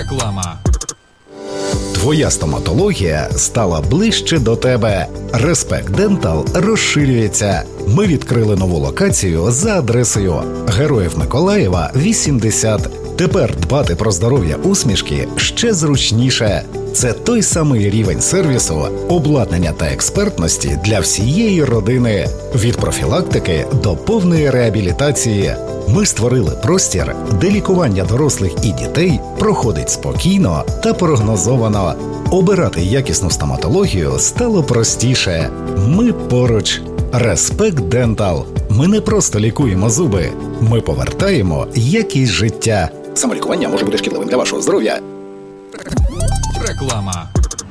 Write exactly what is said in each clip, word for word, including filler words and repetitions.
Реклама. Твоя стоматологія стала ближче до тебе. Респект Дентал розширюється. Ми відкрили нову локацію за адресою Героїв Миколаєва, вісімдесят. Тепер дбати про здоров'я усмішки ще зручніше. Це той самий рівень сервісу, обладнання та експертності для всієї родини. Від профілактики до повної реабілітації. Ми створили простір, де лікування дорослих і дітей проходить спокійно та прогнозовано. Обирати якісну стоматологію стало простіше. Ми поруч. Респект Дентал. Ми не просто лікуємо зуби. Ми повертаємо якість життя. Самолікування може бути шкідливим для вашого здоров'я. Реклама.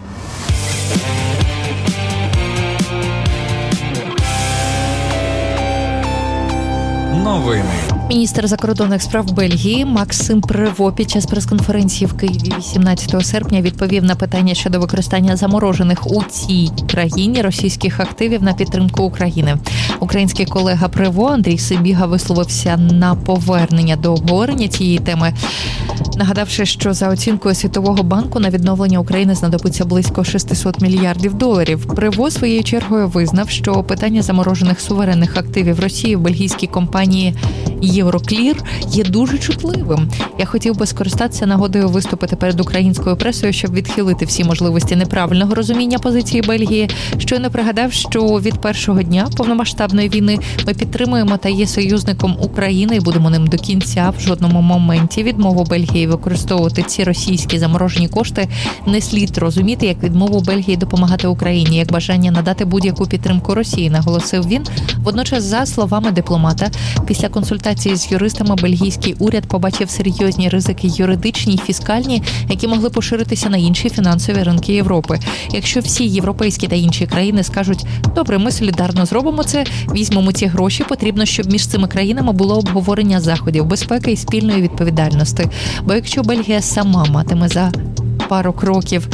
Новини. Міністр закордонних справ Бельгії Максим Прево під час прес-конференції в Києві вісімнадцятого серпня відповів на питання щодо використання заморожених у цій країні російських активів на підтримку України. Український колега Прево Андрій Сибіга висловився на повернення до обговорення цієї теми, нагадавши, що за оцінкою Світового банку на відновлення України знадобиться близько шістсот мільярдів доларів. Прево своєю чергою визнав, що питання заморожених суверенних активів Росії в бельгійській компанії Євроклір є дуже чутливим. Я хотів би скористатися нагодою виступити перед українською пресою, щоб відхилити всі можливості неправильного розуміння позиції Бельгії. Щойно пригадав, що від першого дня повномасштабної війни ми підтримуємо та є союзником України і будемо ним до кінця. В жодному моменті відмову Бельгії використовувати ці російські заморожені кошти не слід розуміти як відмову Бельгії допомагати Україні, як бажання надати будь-яку підтримку Росії, наголосив він. Водночас, за словами дипломата, після консультації з юристами бельгійський уряд побачив серйозні ризики юридичні і фіскальні, які могли поширитися на інші фінансові ринки Європи. Якщо всі європейські та інші країни скажуть: добре, ми солідарно зробимо це, візьмемо ці гроші, потрібно, щоб між цими країнами було обговорення заходів безпеки і спільної відповідальності. Бо якщо Бельгія сама матиме за пару років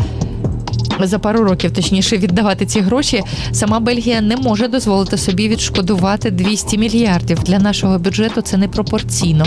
за пару років, точніше, віддавати ці гроші, сама Бельгія не може дозволити собі відшкодувати двісті мільярдів. Для нашого бюджету це непропорційно.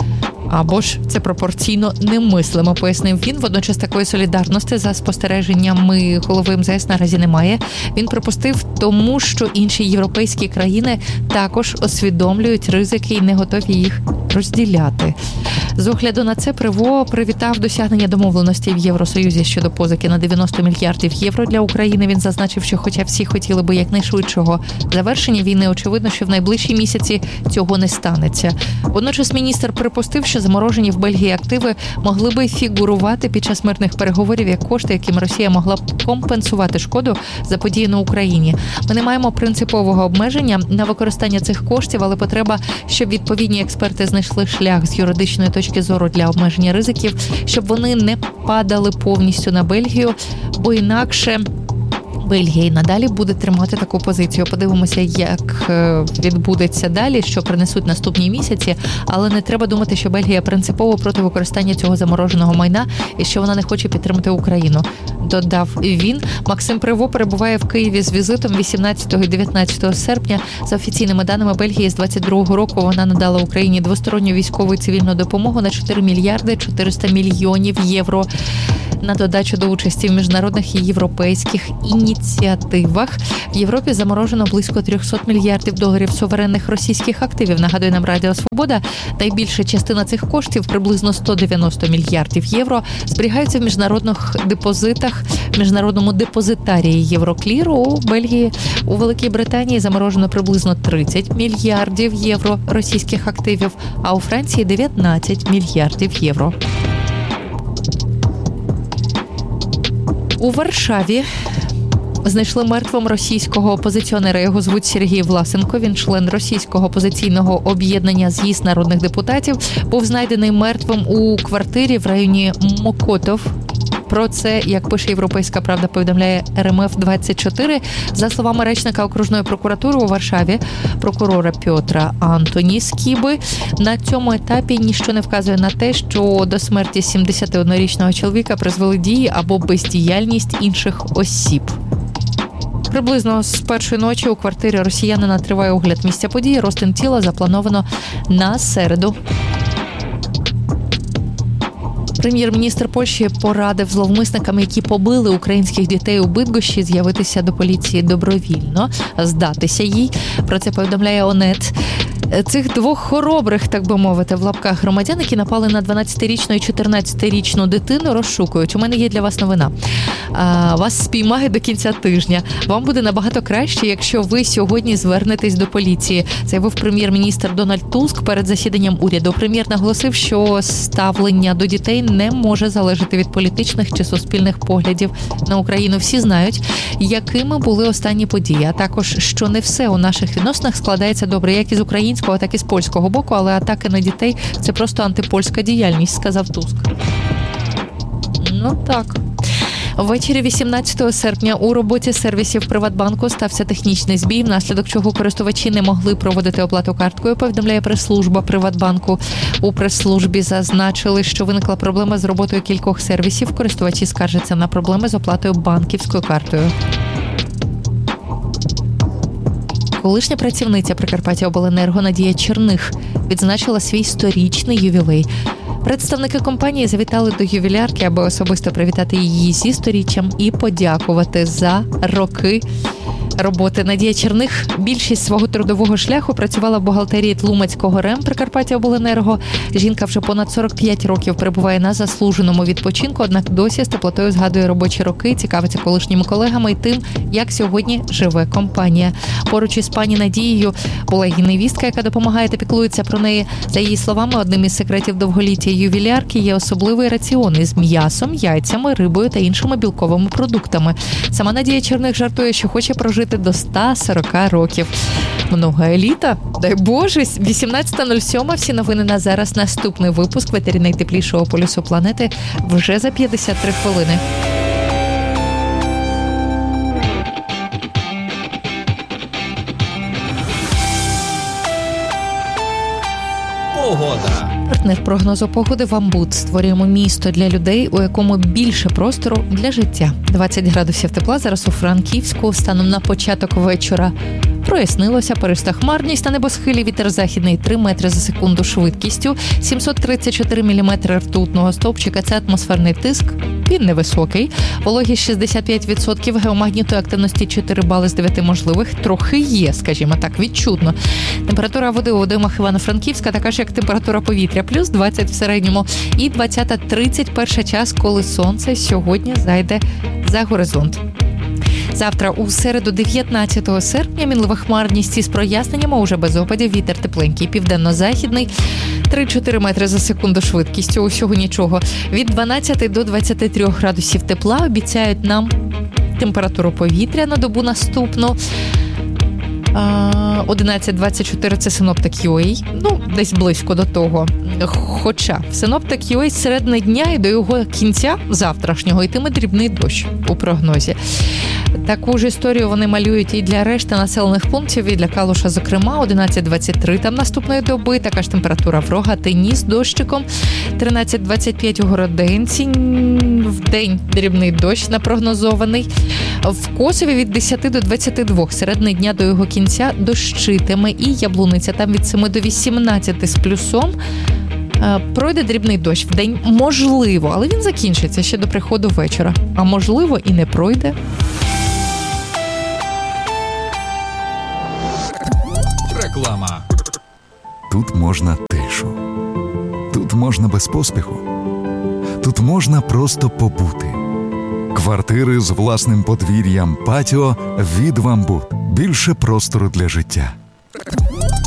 Або ж це пропорційно немислимо, пояснив він. Водночас такої солідарності за спостереженнями голови ем зе ес наразі немає. Він припустив тому, що інші європейські країни також усвідомлюють ризики і не готові їх розділяти. З огляду на це Прево привітав досягнення домовленості в Євросоюзі щодо позики на дев'яносто мільярдів євро для України. Він зазначив, що хоча всі хотіли би якнайшвидшого завершення війни, очевидно, що в найближчі місяці цього не станеться. Водночас міністр припустив, що заморожені в Бельгії активи могли би фігурувати під час мирних переговорів як кошти, яким Росія могла б компенсувати шкоду заподіяну Україні. Ми не маємо принципового обмеження на використання цих коштів, але потреба, щоб відповідні експерти знайшли шлях з юридичної точки зору для обмеження ризиків, щоб вони не падали повністю на Бельгію, бо інакше Бельгія і надалі буде тримати таку позицію. Подивимося, як відбудеться далі, що принесуть наступні місяці, але не треба думати, що Бельгія принципово проти використання цього замороженого майна і що вона не хоче підтримати Україну, додав він. Максим Прево перебуває в Києві з візитом вісімнадцятого і дев'ятнадцятого серпня. За офіційними даними Бельгії, з двадцять другого року вона надала Україні двосторонню військову і цивільну допомогу на чотири мільярди чотириста мільйонів євро. На додачу до участі в міжнародних і європейських ініціативах в Європі заморожено близько триста мільярдів доларів суверенних російських активів. Нагадує нам Радіо Свобода, найбільша частина цих коштів, приблизно сто дев'яносто мільярдів євро, зберігаються в міжнародних депозитах, в міжнародному депозитарії Єврокліру. У Бельгії, у Великій Британії заморожено приблизно тридцять мільярдів євро російських активів, а у Франції дев'ятнадцять мільярдів євро. У Варшаві знайшли мертвим російського опозиціонера. Його звуть Сергій Власенко. Він член російського опозиційного об'єднання «З'їзд народних депутатів». Був знайдений мертвим у квартирі в районі Мокотов. Про це, як пише «Європейська правда», повідомляє ер ем еф двадцять чотири. За словами речника окружної прокуратури у Варшаві, прокурора Пьотра Антоні Скіби, на цьому етапі ніщо не вказує на те, що до смерті сімдесятиоднорічного чоловіка призвели дії або бездіяльність інших осіб. Приблизно з першої ночі у квартирі росіянина триває огляд місця події. Розтин тіла заплановано на середу. Прем'єр-міністр Польщі порадив зловмисникам, які побили українських дітей у Бидгощі, з'явитися до поліції добровільно, здатися їй. Про це повідомляє Онет. Цих двох хоробрих, так би мовити, в лапках громадян, які напали на дванадцятирічну і чотирнадцятирічну дитину, розшукують. У мене є для вас новина. А, вас спіймають до кінця тижня. Вам буде набагато краще, якщо ви сьогодні звернетесь до поліції. Заявив прем'єр-міністр Дональд Туск перед засіданням уряду. Прем'єр наголосив, що ставлення до дітей не може залежати від політичних чи суспільних поглядів на Україну. Всі знають, якими були останні події, а також, що не все у наших відносинах складається добре, як із українського, так і з польського боку, але атаки на дітей – це просто антипольська діяльність, сказав Туск. Ну так. Ввечері вісімнадцятого серпня у роботі сервісів Приватбанку стався технічний збій, внаслідок чого користувачі не могли проводити оплату карткою, повідомляє прес-служба Приватбанку. У прес-службі зазначили, що виникла проблема з роботою кількох сервісів. Користувачі скаржаться на проблеми з оплатою банківською картою. Колишня працівниця Прикарпаттяобленерго Надія Черних відзначила свій сторічний ювілей. Представники компанії завітали до ювілярки, аби особисто привітати її зі сторіччям і подякувати за роки роботи. Надія Черних більшість свого трудового шляху працювала в бухгалтерії Тлумацького РЕМ Прикарпаттяобленерго. Жінка вже понад сорок п'ять років перебуває на заслуженому відпочинку, однак досі з теплотою згадує робочі роки, цікавиться колишніми колегами і тим, як сьогодні живе компанія. Поруч із пані Надією була її невістка, яка допомагає та піклується про неї. За її словами, одним із секретів довголіття ювілярки є особливий раціон із м'ясом, яйцями, рибою та іншими білковими продуктами. Сама Надія Черних жартує, що хоче прожити до ста сорока років. Много еліта? Дай Боже! вісімнадцята нуль сім. Всі новини на зараз. Наступний випуск в етері найтеплішого полюсу планети вже за п'ятдесят три хвилини. Погода. Партнер прогнозу погоди «Вамбут». Створюємо місто для людей, у якому більше простору для життя. двадцять градусів тепла зараз у Франківську. Станом на початок вечора прояснилося, периста хмарність на небосхилі, вітер західний три метри за секунду швидкістю, сімсот тридцять чотири міліметри ртутного стовпчика. Це атмосферний тиск, він невисокий. Вологість шістдесят п'ять відсотків, геомагнітної активності чотири бали з дев'яти можливих. Трохи є, скажімо так, відчутно. Температура води у водоймах Івано-Франківська така ж, як температура повітря, плюс двадцять в середньому. І двадцята тридцять перший час, коли сонце сьогодні зайде за горизонт. Завтра у середу дев'ятнадцятого серпня мінлива хмарність із проясненнями, уже без опадів, вітер тепленький, південно-західний, три-чотири метри за секунду швидкістю, усього нічого. Від дванадцяти до двадцяти трьох градусів тепла обіцяють нам температуру повітря на добу наступну. одинадцять двадцять чотири це Синоптик ю ей, ну, десь близько до того. Хоча в Синоптик ю ей з середини дня і до його кінця завтрашнього йтиме дрібний дощ у прогнозі. Таку ж історію вони малюють і для решти населених пунктів, і для Калуша, зокрема, одинадцять двадцять три там наступної доби, така ж температура в Рогатині з дощиком, тринадцять двадцять п'ять у Городенці, в день дрібний дощ напрогнозований, в Косові від десяти до двадцяти двох, середини дня до його кінця дощитиме, і Яблуниця там від семи до вісімнадцяти з плюсом. Пройде дрібний дощ в день, можливо, але він закінчиться ще до приходу вечора, а можливо і не пройде. Реклама. Тут можна тишу. Тут можна без поспіху. Тут можна просто побути. Квартири з власним подвір'ям, патіо від «Вамбут». Більше простору для життя.